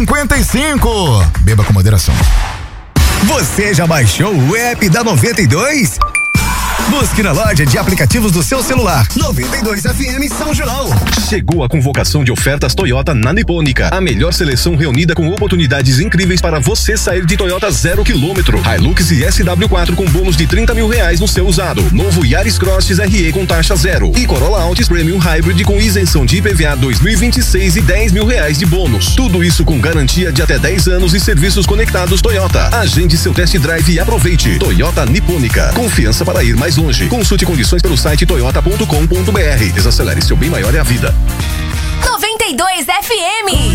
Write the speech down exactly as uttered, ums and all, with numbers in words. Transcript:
cinquenta e cinco. Beba com moderação. Você já baixou o app da noventa e dois? Busque na loja de aplicativos do seu celular. noventa e dois F M São João. Chegou a convocação de ofertas Toyota na Nipônica. A melhor seleção reunida com oportunidades incríveis para você sair de Toyota zero quilômetro. Hilux e S W quatro com bônus de trinta mil reais no seu usado. Novo Yaris Cross R E com taxa zero. E Corolla Altis Premium Hybrid com isenção de I P V A dois mil e vinte e seis e dez mil reais de bônus. Tudo isso com garantia de até dez anos e serviços conectados Toyota. Agende seu test drive e aproveite. Toyota Nipônica. Confiança para ir mais longe. Consulte condições pelo site toyota ponto com ponto br. Desacelere, seu bem maior é a vida. noventa e dois F M